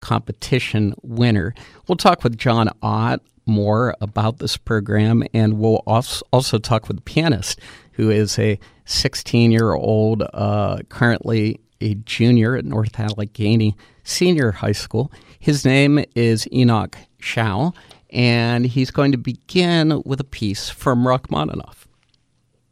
competition winner. We'll talk with John Ott more about this program, and we'll also talk with the pianist, who is a 16-year-old, currently a junior at North Allegheny Senior High School. His name is Enoch Shao, and he's going to begin with a piece from Rachmaninoff.